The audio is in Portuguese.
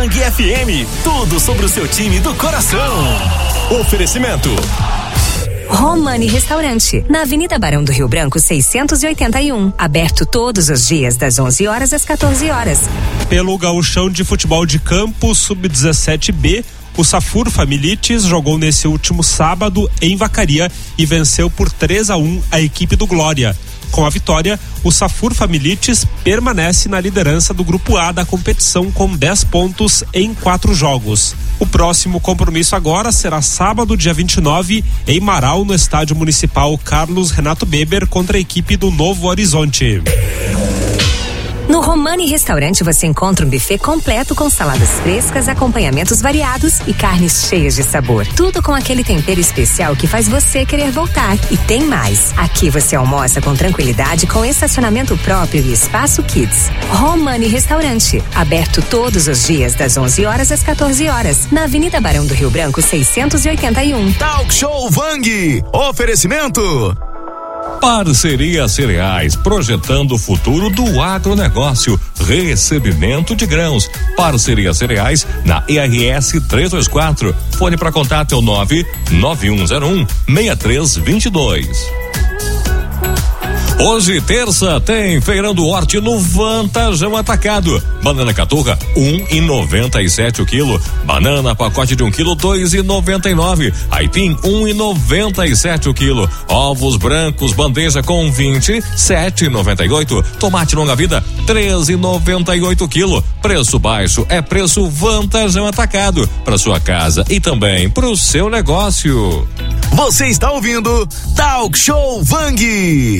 Vang FM, tudo sobre o seu time do coração. Oferecimento Romani Restaurante, na Avenida Barão do Rio Branco 681, aberto todos os dias das 11 horas às 14 horas. Pelo Gauchão de Futebol de Campo Sub-17B, o Safur Familites jogou nesse último sábado em Vacaria e venceu por 3-1 a equipe do Glória. Com a vitória, o Safur Familites permanece na liderança do Grupo A da competição com 10 pontos em 4 jogos. O próximo compromisso agora será sábado, dia 29, em Marau, no Estádio Municipal Carlos Renato Beber, contra a equipe do Novo Horizonte. No Romani Restaurante você encontra um buffet completo com saladas frescas, acompanhamentos variados e carnes cheias de sabor. Tudo com aquele tempero especial que faz você querer voltar. E tem mais. Aqui você almoça com tranquilidade, com estacionamento próprio e espaço kids. Romani Restaurante, aberto todos os dias das 11 horas às 14 horas, na Avenida Barão do Rio Branco 681. Talk Show Vang. Oferecimento Parceria Cereais, projetando o futuro do agronegócio. Recebimento de grãos. Parceria Cereais na ERS 324. Fone para contato é o 99101-6322. Hoje, terça, tem Feirão do Horti no Vantajão Atacado. Banana caturra, 1,97 o quilo. Banana pacote de 1 quilo, 2,99. Aipim, 1,97 o quilo. Ovos brancos, bandeja com 20, 7,98. Tomate longa vida, 13,98 quilo. Preço baixo é preço Vantajão Atacado. Para sua casa e também para o seu negócio. Você está ouvindo Talk Show Vang.